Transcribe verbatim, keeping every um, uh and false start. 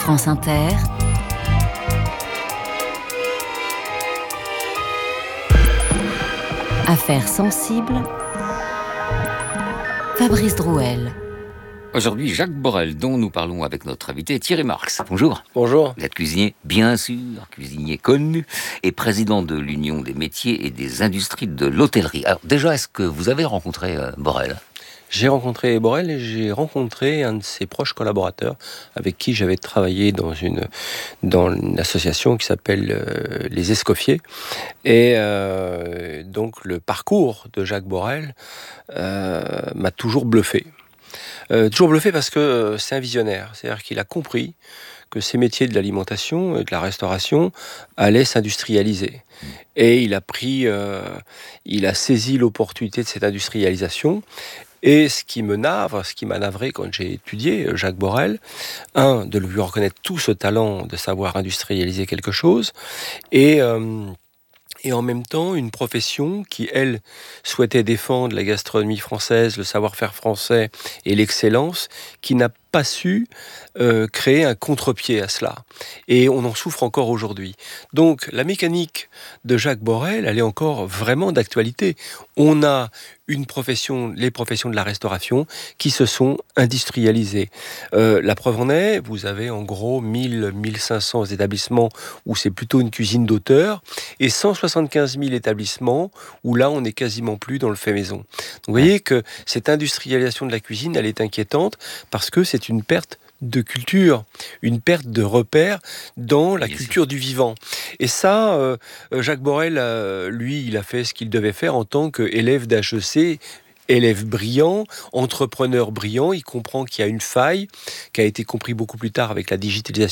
France Inter, Affaires sensibles, Fabrice Drouel. Aujourd'hui, Jacques Borel, dont nous parlons avec notre invité Thierry Marx. Bonjour. Bonjour. Vous êtes cuisinier, bien sûr, cuisinier connu, et président de l'Union des métiers et des industries de l'hôtellerie. Alors déjà, est-ce que vous avez rencontré euh, Borel ? J'ai rencontré Borel et j'ai rencontré un de ses proches collaborateurs avec qui j'avais travaillé dans une, dans une association qui s'appelle euh, les Escoffiers. Et euh, donc le parcours de Jacques Borel euh, m'a toujours bluffé. Euh, toujours bluffé parce que euh, c'est un visionnaire. C'est-à-dire qu'il a compris que ces métiers de l'alimentation et de la restauration allaient s'industrialiser. Et il a pris, euh, il a saisi l'opportunité de cette industrialisation. Et ce qui me navre, ce qui m'a navré quand j'ai étudié Jacques Borel, un, de lui reconnaître tout ce talent de savoir industrialiser quelque chose, et, euh, et en même temps une profession qui, elle, souhaitait défendre la gastronomie française, le savoir-faire français et l'excellence, qui n'a pas su euh, créer un contre-pied à cela. Et on en souffre encore aujourd'hui. Donc la mécanique de Jacques Borel, elle est encore vraiment d'actualité. On a une profession, les professions de la restauration, qui se sont industrialisées. Euh, la preuve en est, vous avez en gros mille à mille cinq cents établissements où c'est plutôt une cuisine d'auteur, et cent soixante-quinze mille établissements où là on n'est quasiment plus dans le fait maison. Donc vous voyez que cette industrialisation de la cuisine, elle est inquiétante parce que c'est une perte de culture, une perte de repères dans la culture du vivant. Et ça, euh, Jacques Borel, euh, lui, il a fait ce qu'il devait faire en tant qu'élève d'H E C, élève brillant, entrepreneur brillant. Il comprend qu'il y a une faille, qui a été compris beaucoup plus tard avec la digitalisation